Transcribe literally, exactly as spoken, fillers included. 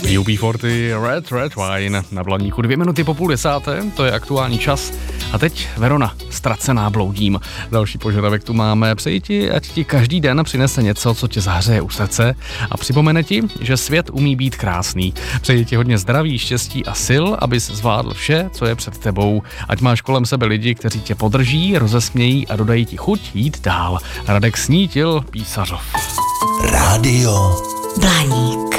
U B čtyřicet Red Red Wine na Blaníku dvě minuty po půl desáté, to je aktuální čas. A teď Verona, ztracená bloudím. Další požadavek tu máme. Přeji ti, ať ti každý den přinese něco, co tě zahřeje u srdce a připomene ti, že svět umí být krásný. Přeji ti hodně zdraví, štěstí a sil, abys zvládl vše, co je před tebou. Ať máš kolem sebe lidi, kteří tě podrží, rozesmějí a dodají ti chuť jít dál. Radek Snítil, Písařov. Rádio Blaník.